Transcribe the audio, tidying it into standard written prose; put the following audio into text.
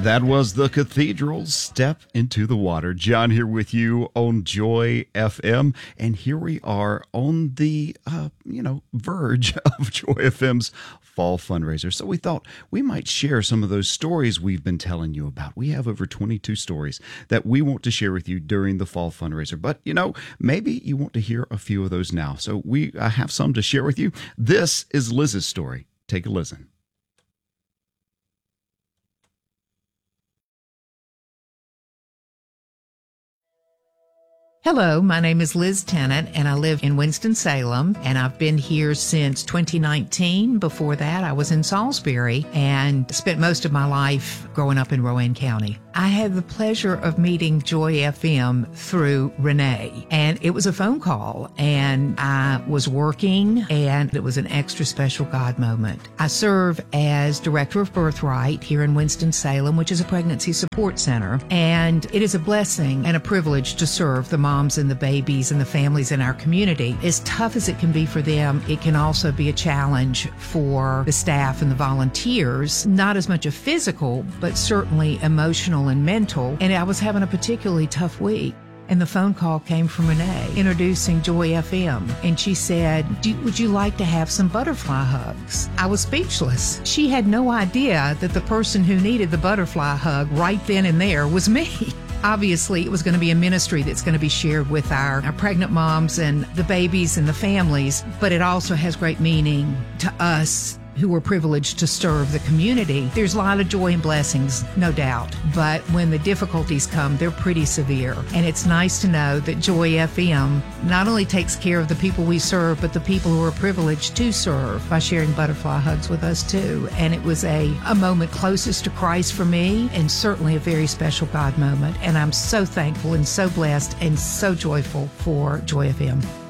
That was the Cathedrals, Step into the Water. John here with you on Joy FM. And here we are on the, verge of Joy FM's fall fundraiser. So we thought we might share some of those stories we've been telling you about. We have over 22 stories that we want to share with you during the fall fundraiser. But, maybe you want to hear a few of those now. So I have some to share with you. This is Liz's story. Take a listen. Hello, my name is Liz Tennant, and I live in Winston-Salem, and I've been here since 2019. Before that, I was in Salisbury and spent most of my life growing up in Rowan County. I had the pleasure of meeting Joy FM through Renee, and it was a phone call, and I was working, and it was an extra special God moment. I serve as Director of Birthright here in Winston-Salem, which is a pregnancy support center, and it is a blessing and a privilege to serve the moms and the babies and the families in our community. As tough as it can be for them, it can also be a challenge for the staff and the volunteers, not as much a physical, but certainly emotional and mental. And I was having a particularly tough week. And the phone call came from Renee introducing Joy FM. And she said, would you like to have some butterfly hugs? I was speechless. She had no idea that the person who needed the butterfly hug right then and there was me. Obviously, it was going to be a ministry that's going to be shared with our pregnant moms and the babies and the families, but it also has great meaning to us who were privileged to serve the community. There's a lot of joy and blessings, no doubt, but when the difficulties come, they're pretty severe. And it's nice to know that Joy FM not only takes care of the people we serve, but the people who are privileged to serve by sharing butterfly hugs with us too. And it was a moment closest to Christ for me, and certainly a very special God moment. And I'm so thankful and so blessed and so joyful for Joy FM.